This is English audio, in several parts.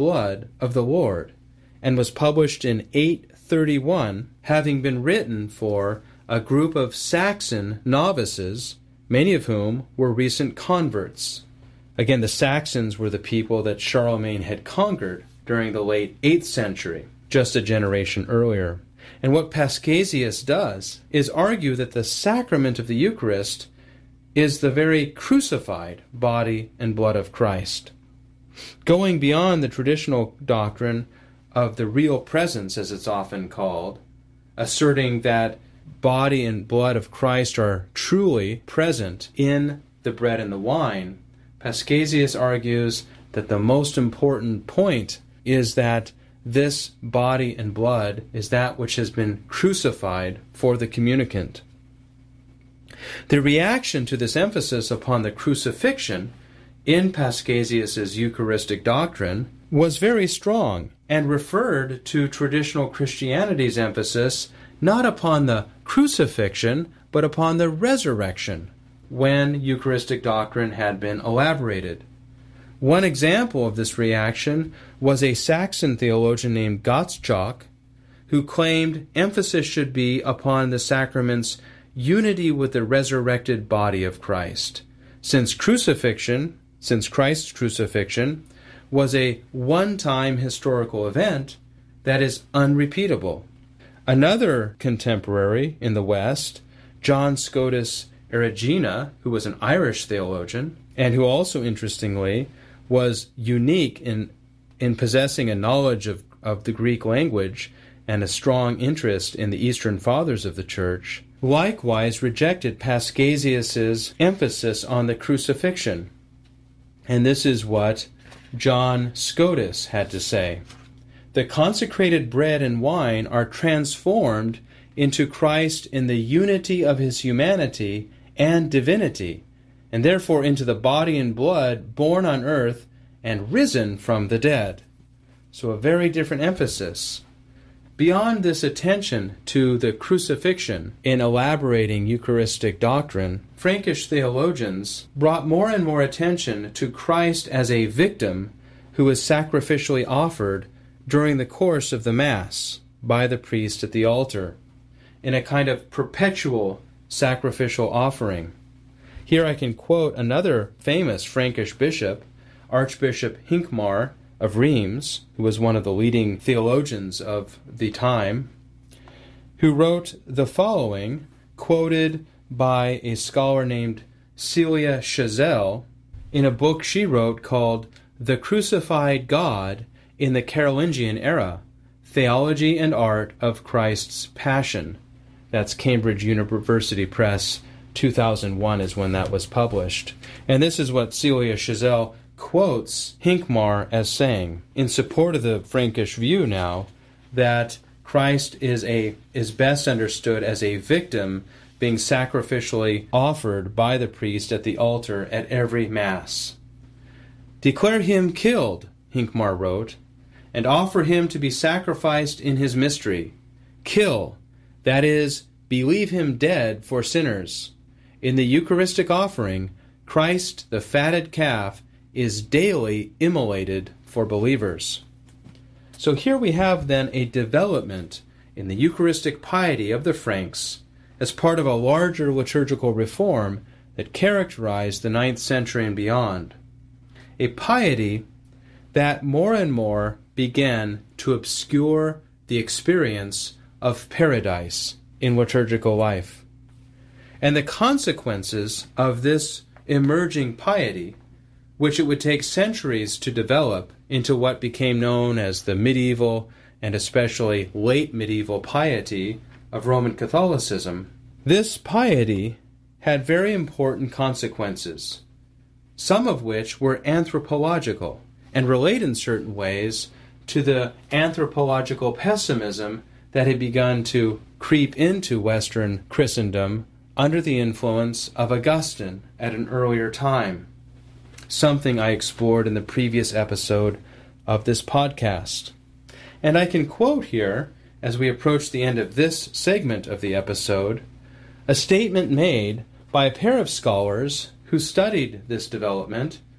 blood of the Lord, and was published in 831, having been written for a group of Saxon novices, many of whom were recent converts. Again, the Saxons were the people that Charlemagne had conquered during the late 8th century, just a generation earlier. And what Paschasius does is argue that the sacrament of the Eucharist is the very crucified body and blood of Christ. Going beyond the traditional doctrine of the real presence, as it's often called, asserting that body and blood of Christ are truly present in the bread and the wine, Paschasius argues that the most important point is that this body and blood is that which has been crucified for the communicant. The reaction to this emphasis upon the crucifixion in Paschasius's Eucharistic doctrine was very strong and referred to traditional Christianity's emphasis not upon the crucifixion, but upon the resurrection when Eucharistic doctrine had been elaborated. One example of this reaction was a Saxon theologian named Gottschalk, who claimed emphasis should be upon the sacrament's unity with the resurrected body of Christ, since Christ's crucifixion was a one-time historical event that is unrepeatable. Another contemporary in the West, John Scotus Erigena, who was an Irish theologian, and who also, interestingly, was unique in possessing a knowledge of the Greek language and a strong interest in the Eastern Fathers of the Church, likewise rejected Paschasius's emphasis on the crucifixion. And this is what John Scotus had to say. The consecrated bread and wine are transformed into Christ in the unity of his humanity and divinity, and therefore into the body and blood born on earth and risen from the dead. So a very different emphasis. Beyond this attention to the crucifixion in elaborating Eucharistic doctrine, Frankish theologians brought more and more attention to Christ as a victim who is sacrificially offered during the course of the Mass by the priest at the altar, in a kind of perpetual sacrificial offering. Here I can quote another famous Frankish bishop, Archbishop Hincmar of Reims, who was one of the leading theologians of the time, who wrote the following, quoted by a scholar named Celia Chazelle in a book she wrote called The Crucified God in the Carolingian Era, Theology and Art of Christ's Passion. That's Cambridge University Press, 2001 is when that was published. And this is what Celia Chazelle quotes Hincmar as saying, in support of the Frankish view now, that Christ is best understood as a victim being sacrificially offered by the priest at the altar at every Mass. Declare him killed, Hincmar wrote, and offer him to be sacrificed in his mystery. Kill, that is, believe him dead for sinners. In the Eucharistic offering, Christ, the fatted calf, is daily immolated for believers. So here we have then a development in the Eucharistic piety of the Franks as part of a larger liturgical reform that characterized the 9th century and beyond. A piety that more and more began to obscure the experience of paradise in liturgical life. And the consequences of this emerging piety, which it would take centuries to develop into what became known as the medieval and especially late medieval piety of Roman Catholicism, this piety had very important consequences, some of which were anthropological and relate in certain ways to the anthropological pessimism that had begun to creep into Western Christendom under the influence of Augustine at an earlier time, something I explored in the previous episode of this podcast. And I can quote here, as we approach the end of this segment of the episode, a statement made by a pair of scholars who studied this development,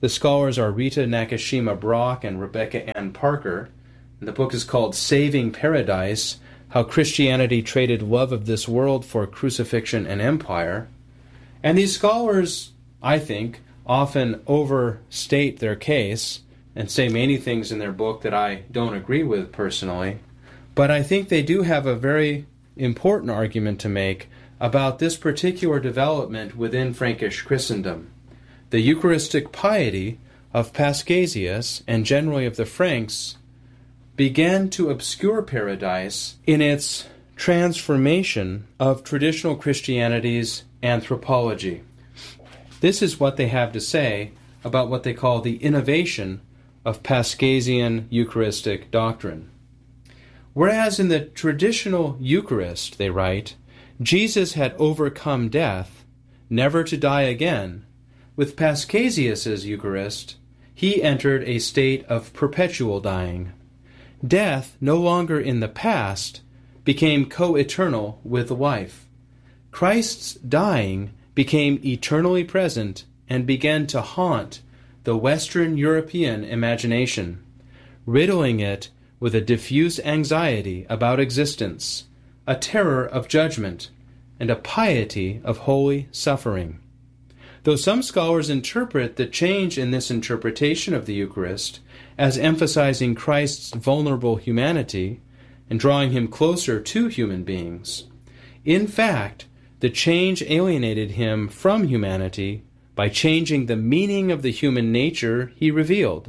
The scholars are Rita Nakashima Brock and Rebecca Ann Parker. And the book is called Saving Paradise: How Christianity Traded Love of This World for Crucifixion and Empire. And these scholars, I think, often overstate their case and say many things in their book that I don't agree with personally. But I think they do have a very important argument to make about this particular development within Frankish Christendom. The Eucharistic piety of Paschasius, and generally of the Franks, began to obscure Paradise in its transformation of traditional Christianity's anthropology. This is what they have to say about what they call the innovation of Paschasian Eucharistic doctrine. Whereas in the traditional Eucharist, they write, Jesus had overcome death, never to die again, with Paschasius's Eucharist, he entered a state of perpetual dying. Death, no longer in the past, became co-eternal with life. Christ's dying became eternally present and began to haunt the Western European imagination, riddling it with a diffuse anxiety about existence, a terror of judgment, and a piety of holy suffering. Though some scholars interpret the change in this interpretation of the Eucharist as emphasizing Christ's vulnerable humanity and drawing him closer to human beings, in fact, the change alienated him from humanity by changing the meaning of the human nature he revealed.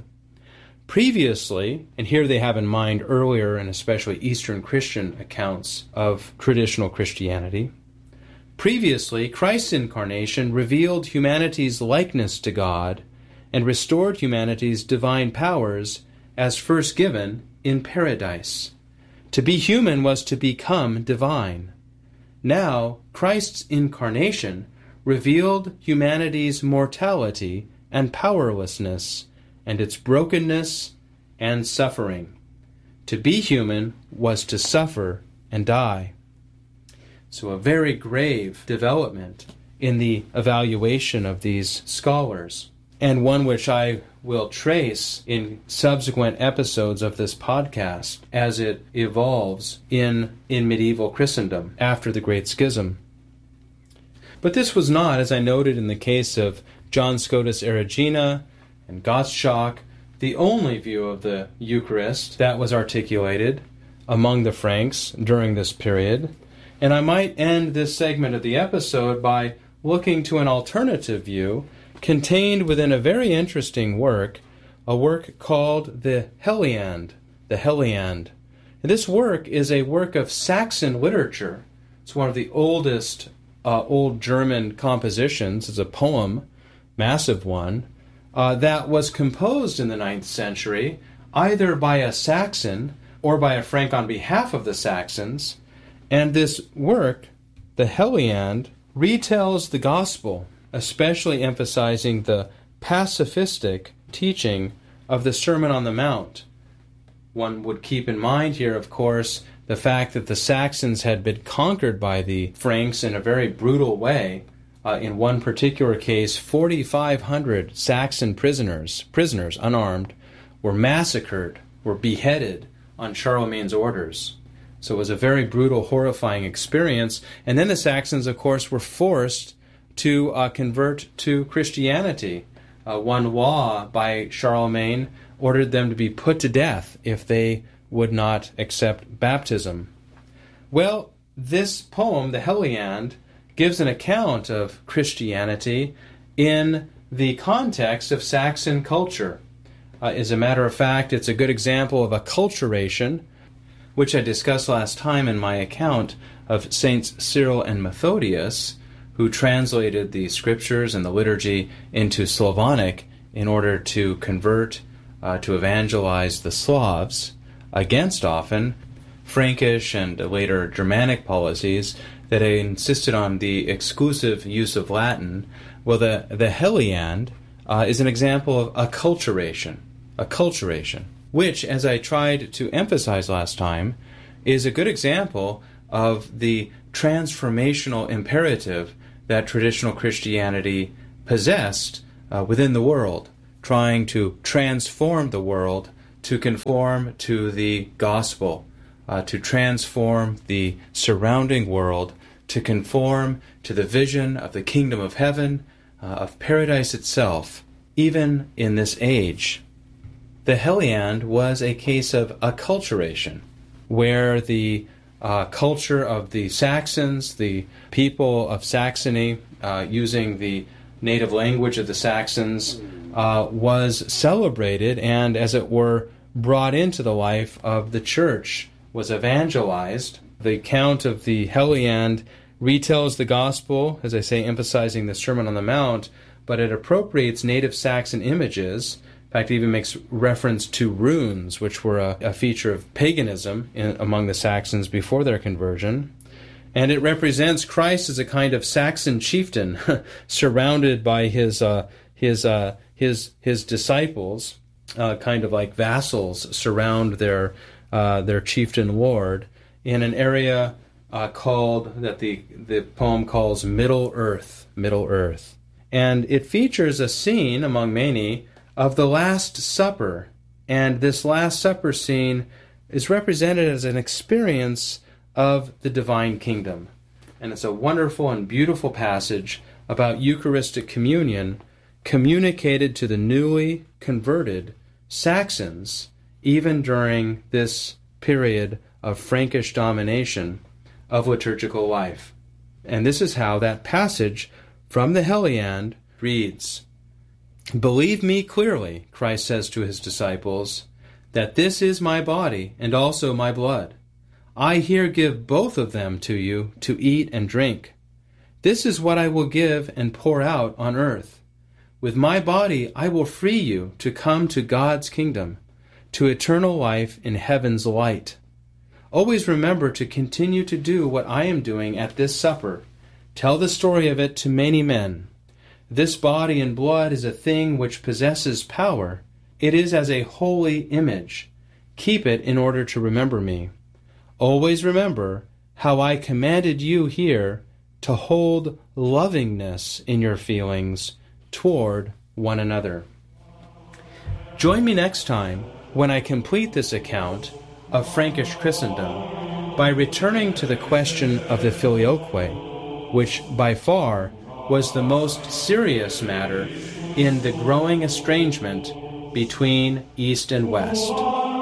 Previously, and here they have in mind earlier and especially Eastern Christian accounts of traditional Christianity, previously, Christ's incarnation revealed humanity's likeness to God and restored humanity's divine powers as first given in Paradise. To be human was to become divine. Now, Christ's incarnation revealed humanity's mortality and powerlessness and its brokenness and suffering. To be human was to suffer and die. So a very grave development in the evaluation of these scholars, and one which I will trace in subsequent episodes of this podcast as it evolves in medieval Christendom after the Great Schism. But this was not, as I noted in the case of John Scotus Erigena and Gottschalk, the only view of the Eucharist that was articulated among the Franks during this period. And I might end this segment of the episode by looking to an alternative view contained within a very interesting work, a work called the Heliand. The Heliand. And this work is a work of Saxon literature. It's one of the oldest Old German compositions. It's a poem, massive one, that was composed in the 9th century, either by a Saxon or by a Frank on behalf of the Saxons. And this work, the Heliand, retells the gospel, especially emphasizing the pacifistic teaching of the Sermon on the Mount. One would keep in mind here, of course, the fact that the Saxons had been conquered by the Franks in a very brutal way. In one particular case, 4,500 Saxon prisoners unarmed, were massacred, were beheaded on Charlemagne's orders. So it was a very brutal, horrifying experience. And then the Saxons, of course, were forced to convert to Christianity. One law by Charlemagne ordered them to be put to death if they would not accept baptism. Well, this poem, the Heliand, gives an account of Christianity in the context of Saxon culture. As a matter of fact, it's a good example of acculturation, which I discussed last time in my account of Saints Cyril and Methodius, who translated the scriptures and the liturgy into Slavonic in order to convert, to evangelize the Slavs, against often Frankish and later Germanic policies that insisted on the exclusive use of Latin. Well, the Heliand is an example of acculturation, which, as I tried to emphasize last time, is a good example of the transformational imperative that traditional Christianity possessed within the world. trying to transform the world to conform to the gospel, to transform the surrounding world, to conform to the vision of the kingdom of heaven, of paradise itself, even in this age. The Helliand was a case of acculturation, where the culture of the Saxons, the people of Saxony, using the native language of the Saxons, was celebrated and, as it were, brought into the life of the church, was evangelized. The account of the Helliand retells the gospel, as I say, emphasizing the Sermon on the Mount, but it appropriates native Saxon images. In fact, it even makes reference to runes, which were a feature of paganism among the Saxons before their conversion. And it represents Christ as a kind of Saxon chieftain surrounded by his disciples, kind of like vassals surround their chieftain lord in an area called, that the poem calls Middle Earth. And it features a scene, among many, of the Last Supper. And this Last Supper scene is represented as an experience of the divine kingdom. And it's a wonderful and beautiful passage about Eucharistic communion communicated to the newly converted Saxons, even during this period of Frankish domination of liturgical life. And this is how that passage from the Helliand reads. "Believe me clearly," Christ says to his disciples, "that this is my body and also my blood. I here give both of them to you to eat and drink. This is what I will give and pour out on earth. With my body I will free you to come to God's kingdom, to eternal life in heaven's light. Always remember to continue to do what I am doing at this supper. Tell the story of it to many men. This body and blood is a thing which possesses power. It is as a holy image. Keep it in order to remember me. Always remember how I commanded you here to hold lovingness in your feelings toward one another." Join me next time when I complete this account of Frankish Christendom by returning to the question of the Filioque, which by far was the most serious matter in the growing estrangement between East and West.